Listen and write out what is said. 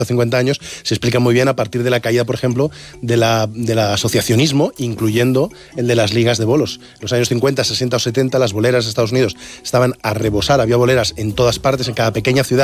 50 años se explica muy bien a partir de la caída, por ejemplo, del asociacionismo, incluyendo el de las ligas de bolos. En los años 50, 60 o 70, las boleras de Estados Unidos estaban a rebosar, había boleras en todas partes, en cada pequeña ciudad